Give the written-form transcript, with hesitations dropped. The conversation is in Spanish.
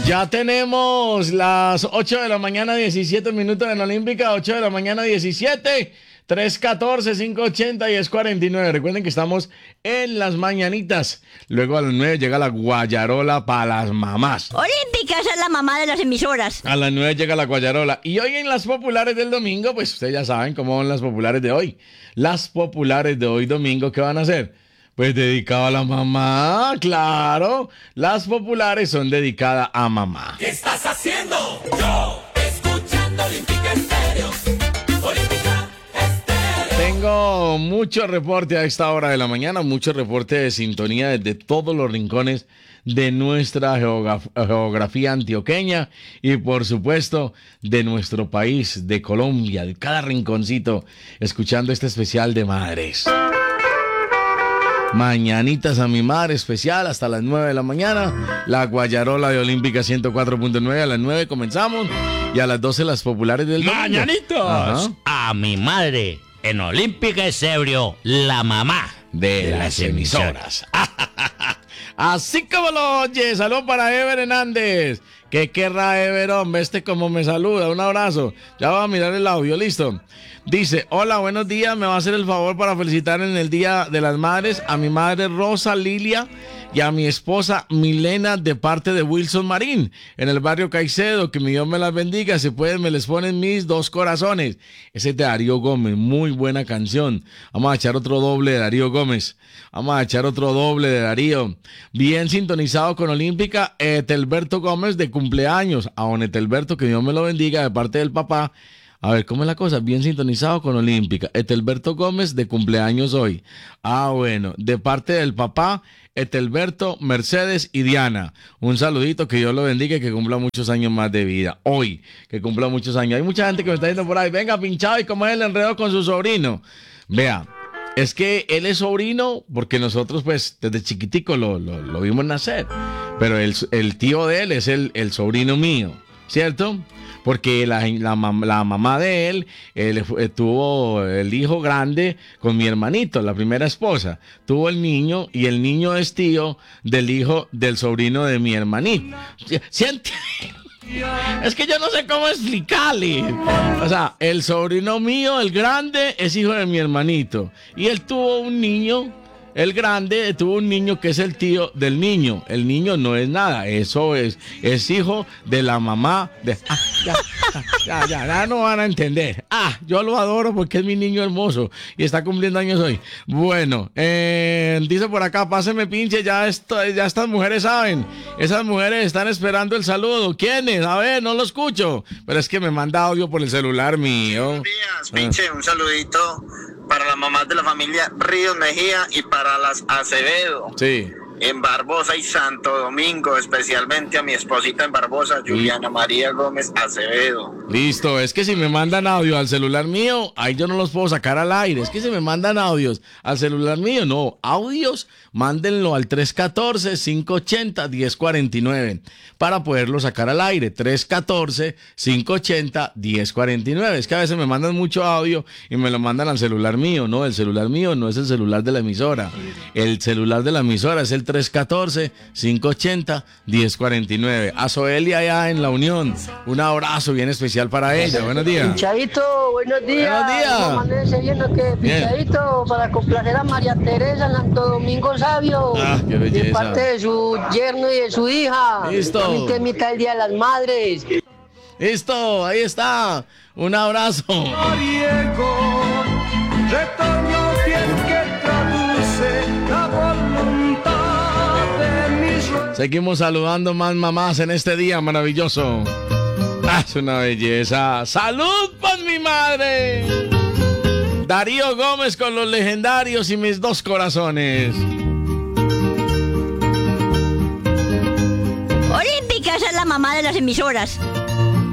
Ya tenemos las 8 de la mañana, 17 minutos en la Olímpica, 8 de la mañana, 17, 314, 580 y es 49. Recuerden que estamos en las mañanitas. Luego a las 9 llega la guayarola para las mamás. Olímpica, esa es la mamá de las emisoras. A las 9 llega la guayarola. Y hoy en las populares del domingo, pues ustedes ya saben cómo van las populares de hoy. Las populares de hoy domingo, ¿qué van a hacer? Pues dedicado a la mamá, claro. Las populares son dedicadas a mamá. ¿Qué estás haciendo? Yo, escuchando Olímpica Estéreo. Olímpica Estéreo. Tengo mucho reporte a esta hora de la mañana, mucho reporte de sintonía desde todos los rincones de nuestra geografía antioqueña y por supuesto de nuestro país, de Colombia, de cada rinconcito, escuchando este especial de madres. Mañanitas a mi madre especial hasta las 9 de la mañana. La guayarola de Olímpica 104.9 a las 9 comenzamos. Y a las 12 las populares del domingo. Mañanitas a mi madre en Olímpica Estéreo, la mamá de las emisoras. Así como lo oye, saludos para Ever Hernández. ¿Qué querrá Ever, hombre? Como me saluda, un abrazo. Ya va a mirar el audio, listo. Dice, hola, buenos días, me va a hacer el favor para felicitar en el Día de las Madres a mi madre Rosa Lilia y a mi esposa Milena de parte de Wilson Marín en el barrio Caicedo, que mi Dios me las bendiga, si pueden me les ponen mis dos corazones. Ese es de Darío Gómez, muy buena canción. Vamos a echar otro doble de Darío Gómez, vamos a echar otro doble de Darío. Bien sintonizado con Olímpica, Etelberto Gómez de cumpleaños, a don Etelberto, que Dios me lo bendiga de parte del papá. A ver, ¿cómo es la cosa? Bien sintonizado con Olímpica. Etelberto Gómez de cumpleaños hoy. Ah, bueno, de parte del papá, Etelberto, Mercedes y Diana. Un saludito, que Dios lo bendiga y que cumpla muchos años más de vida. Hoy, que cumpla muchos años. Hay mucha gente que me está diciendo por ahí, venga, pinchado, ¿y cómo es el enredo con su sobrino? Vea, es que él es sobrino porque nosotros, pues, desde chiquitico lo vimos nacer. Pero el tío de él es el sobrino mío, ¿cierto? Porque la mamá de él tuvo el hijo grande con mi hermanito, la primera esposa. Tuvo el niño y el niño es tío del hijo del sobrino de mi hermanito. ¿Siente? Es que yo no sé cómo explicarle. O sea, el sobrino mío, el grande, es hijo de mi hermanito. Y él tuvo un niño. El grande tuvo un niño que es el tío del niño. El niño no es nada, eso es hijo de la mamá de... Ya no van a entender. Yo lo adoro porque es mi niño hermoso y está cumpliendo años hoy. Bueno, dice por acá, páseme pinche, ya estas mujeres saben. Esas mujeres están esperando el saludo. ¿Quiénes? A ver, no lo escucho. Pero es que me manda audio por el celular mío. Buenos días, pinche, un saludito para las mamás de la familia Ríos Mejía y para las Acevedo. Sí. En Barbosa y Santo Domingo, especialmente a mi esposita en Barbosa, Juliana María Gómez Acevedo. Listo, es que si me mandan audio al celular mío, ahí yo no los puedo sacar al aire. Es que si me mandan audios al celular mío, no, audios, mándenlo al 314-580-1049 para poderlo sacar al aire. 314-580-1049. Es que a veces me mandan mucho audio y me lo mandan al celular mío. No, el celular mío no es el celular de la emisora. El celular de la emisora es el 314-580-1049. A Soelia allá en La Unión, un abrazo bien especial para ella. Buenos días. Pinchadito, buenos días. Buenos días. Amanece viendo que Pinchadito para complacer a María Teresa en Santo Domingo Sabio. Qué belleza. De parte de su yerno y de su hija. Listo. Mi temita el Día de las Madres. Listo, ahí está. Un abrazo. Seguimos saludando más mamás en este día maravilloso. Es una belleza. ¡Salud por mi madre! Darío Gómez con los legendarios y mis dos corazones. Olímpica, esa es la mamá de las emisoras.